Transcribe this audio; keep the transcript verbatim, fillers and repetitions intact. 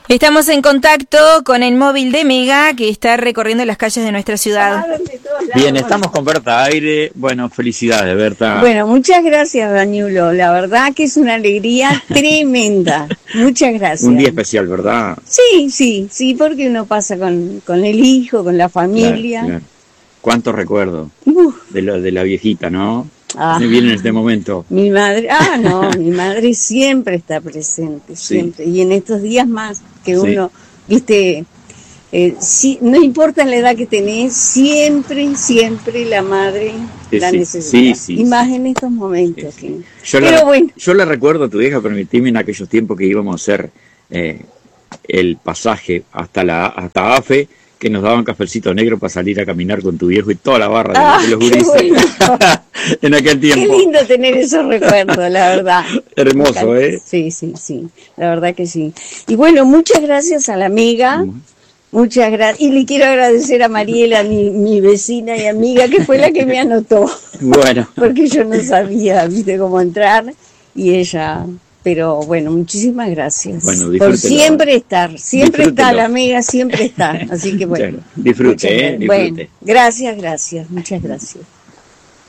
Estamos en contacto con el móvil de Mega que está recorriendo las calles de nuestra ciudad. Bien, estamos con Berta Aire. Bueno, felicidades, Berta. Bueno, muchas gracias, Daniulo. La verdad que es una alegría tremenda. Muchas gracias. Un día especial, ¿verdad? Sí, sí, sí, porque uno pasa con, con el hijo, con la familia. Claro, claro. ¿Cuántos recuerdos Uf. de, lo, de la viejita, no? Ah, Me viene en este momento. Mi madre, ah, no, mi madre siempre está presente, siempre. Sí. Y en estos días más que uno, sí. viste, eh, si, no importa la edad que tenés, siempre, siempre la madre sí, la sí, necesita. Sí, sí, y más sí. en estos momentos. Sí, sí. Que... Yo, Pero la, bueno. yo la recuerdo a tu vieja, permitime, en aquellos tiempos que íbamos a hacer eh, el pasaje hasta la hasta AFE, que nos daban cafecito negro para salir a caminar con tu viejo y toda la barra de, ah, de los gurises. Bueno. En aquel tiempo. Qué lindo tener esos recuerdos, la verdad. Hermoso, ¿eh? Sí, sí, sí, la verdad que sí. Y bueno, muchas gracias a la amiga, uh-huh. muchas gracias. Y le quiero agradecer a Mariela, mi, mi vecina y amiga, que fue la que me anotó. Bueno. Porque yo no sabía, viste, cómo entrar, y ella... Pero bueno, muchísimas gracias bueno, por siempre estar, siempre disfrútelo. Está la amiga, siempre está, así que bueno. Disfrute, eh, disfrute. Bueno, gracias, gracias, muchas gracias.